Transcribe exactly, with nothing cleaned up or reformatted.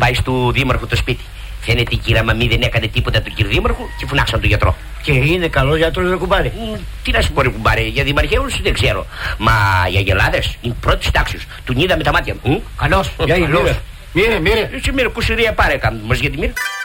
πάει στο δήμαρχο το σπίτι. Φαίνεται η κυρία Μαμή δεν έκανε τίποτα του κύριου δήμαρχου και φωνάξαν τον γιατρό. Και είναι καλό γιατρό, ρε κουμπάρε. Mm, τι να σου πω, ρε κουμπάρε, για δημαρχαίους δεν ξέρω. Μα οι αγελάδες είναι πρώτης τάξης. Τον είδα με τα μάτια μου. Καλώς, για ήλιος. Μύρε, μύρε. Έτσι μύρε, κουσουρία πάρε κάμουν μας για τη μύρε.